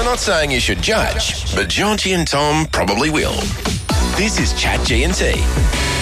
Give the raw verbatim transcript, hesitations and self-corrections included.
We're not saying you should judge, but Georgie and Tom probably will. This is Chat G and T.